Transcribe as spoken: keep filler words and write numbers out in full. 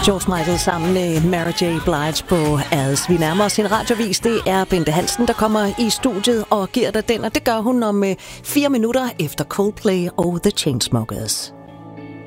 George Michael sammen med Mary J. Blige på As. Vi nærmer os en radiovis. Det er Bente Hansen, der kommer i studiet og giver dig den, og det gør hun om fire minutter efter Coldplay og The Chainsmokers.